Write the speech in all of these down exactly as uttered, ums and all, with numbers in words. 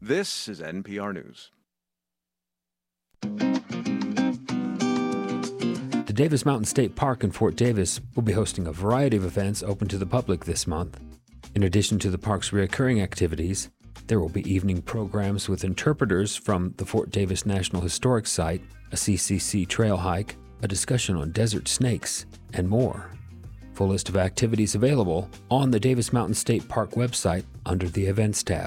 This is N P R News. The Davis Mountain State Park in Fort Davis will be hosting a variety of events open to the public this month. In addition to the park's recurring activities, there will be evening programs with interpreters from the Fort Davis National Historic Site, a C C C trail hike, a discussion on desert snakes, and more. Full list of activities available on the Davis Mountain State Park website under the Events tab.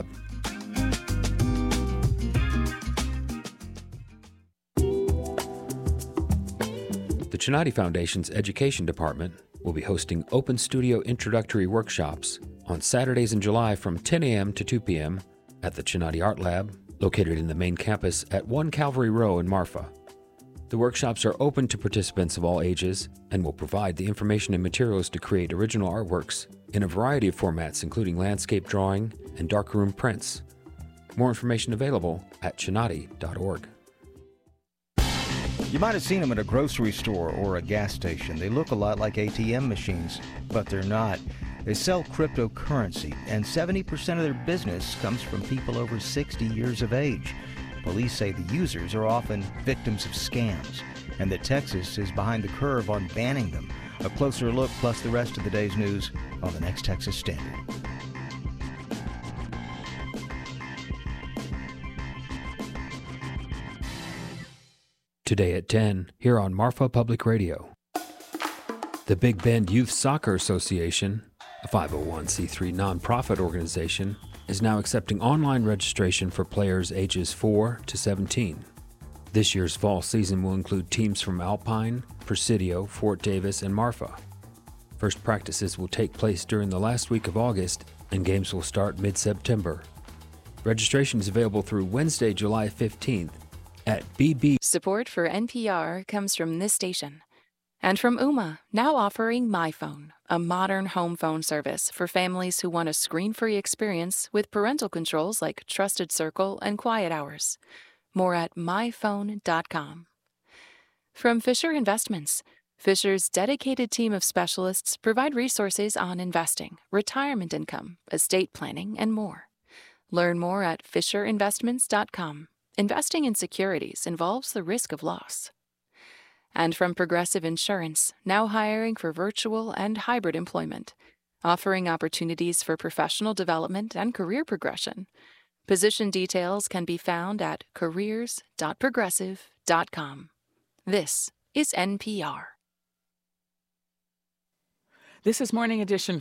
The Chinati Foundation's Education Department will be hosting Open Studio introductory workshops on Saturdays in July from ten a.m. to two p.m. at the Chinati Art Lab, located in the main campus at one Calvary Row in Marfa. The workshops are open to participants of all ages and will provide the information and materials to create original artworks in a variety of formats, including landscape drawing and darkroom prints. More information available at chinati dot org. You might have seen them at a grocery store or a gas station. They look a lot like A T M machines, but they're not. They sell cryptocurrency, and seventy percent of their business comes from people over sixty years of age. Police say the users are often victims of scams, and that Texas is behind the curve on banning them. A closer look, plus the rest of the day's news on the next Texas Standard. Today at ten, here on Marfa Public Radio. The Big Bend Youth Soccer Association, a five oh one c three nonprofit organization, is now accepting online registration for players ages four to seventeen. This year's fall season will include teams from Alpine, Presidio, Fort Davis, and Marfa. First practices will take place during the last week of August, and games will start mid-September. Registration is available through Wednesday, July fifteenth at B B. Support for N P R comes from this station. And from Ooma, now offering MyPhone, a modern home phone service for families who want a screen-free experience with parental controls like Trusted Circle and Quiet Hours. More at my phone dot com. From Fisher Investments, Fisher's dedicated team of specialists provide resources on investing, retirement income, estate planning, and more. Learn more at fisher investments dot com. Investing in securities involves the risk of loss. And from Progressive Insurance, now hiring for virtual and hybrid employment, offering opportunities for professional development and career progression. Position details can be found at careers dot progressive dot com. This is N P R. This is Morning Edition